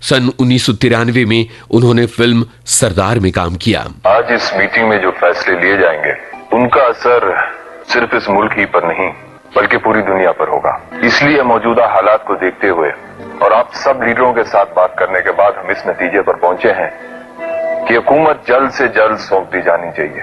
सन 1993 में उन्होंने फिल्म सरदार में काम किया। आज इस मीटिंग में जो फैसले लिए जाएंगे उनका असर सिर्फ इस मुल्क ही पर नहीं बल्कि पूरी दुनिया पर होगा। इसलिए मौजूदा हालात को देखते हुए और आप सब लीडरों के साथ बात करने के बाद हम इस नतीजे पर पहुंचे हैं कि हुकूमत जल्द से जल्द सौंप दी जानी चाहिए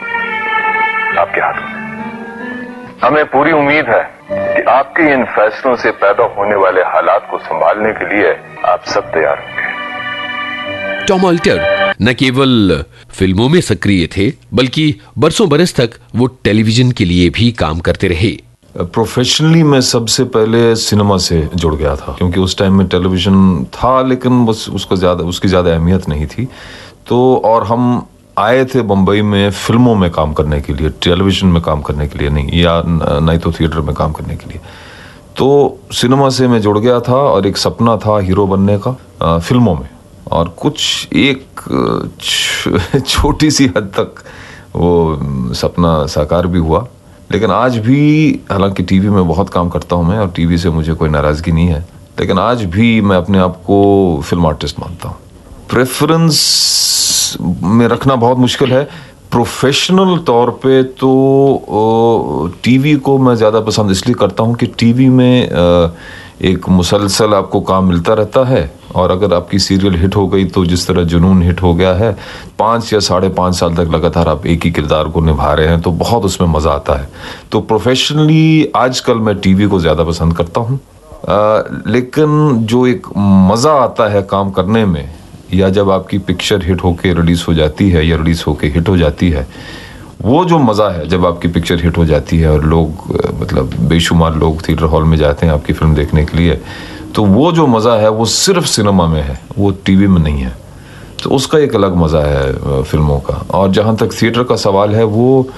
आपके हाथों में। हमें पूरी उम्मीद है कि आपके इन फैसलों से पैदा होने वाले हालात को संभालने के लिए आप सब तैयार होंगे। टॉम ऑल्टर न केवल फिल्मों में सक्रिय थे बल्कि बरसों बरस तक वो टेलीविजन के लिए भी काम करते रहे। प्रोफेशनली मैं सबसे पहले सिनेमा से जुड़ गया था, क्योंकि उस टाइम में टेलीविजन था लेकिन बस उसकी ज़्यादा अहमियत नहीं थी। तो और हम आए थे बम्बई में फिल्मों में काम करने के लिए, टेलीविजन में काम करने के लिए नहीं, या नहीं तो थिएटर में काम करने के लिए। तो सिनेमा से मैं जुड़ गया था और एक सपना था हीरो बनने का फिल्मों में, और कुछ एक छोटी सी हद तक वो सपना साकार भी हुआ। लेकिन आज भी, हालांकि टीवी में बहुत काम करता हूं मैं और टीवी से मुझे कोई नाराज़गी नहीं है, लेकिन आज भी मैं अपने आप को फिल्म आर्टिस्ट मानता हूं। प्रेफरेंस में रखना बहुत मुश्किल है। प्रोफेशनल तौर पे तो टीवी को मैं ज़्यादा पसंद इसलिए करता हूं कि टीवी में एक मुसलसल आपको काम मिलता रहता है, और अगर आपकी सीरियल हिट हो गई तो जिस तरह जुनून हिट हो गया है, 5 या 5.5 साल तक लगातार आप एक ही किरदार को निभा रहे हैं, तो बहुत उसमें मज़ा आता है। तो प्रोफेशनली आजकल मैं टीवी को ज़्यादा पसंद करता हूँ, लेकिन जो एक मज़ा आता है काम करने में, या जब आपकी पिक्चर हिट होके रिलीज़ हो जाती है या रिलीज़ होके हिट हो जाती है, वो जो मज़ा है जब आपकी पिक्चर हिट हो जाती है और लोग मतलब बेशुमार लोग थिएटर हॉल में जाते हैं आपकी फिल्म देखने के लिए, तो वो जो मज़ा है वो सिर्फ सिनेमा में है, वो टीवी में नहीं है। तो उसका एक अलग मज़ा है फिल्मों का। और जहाँ तक थिएटर का सवाल है, वो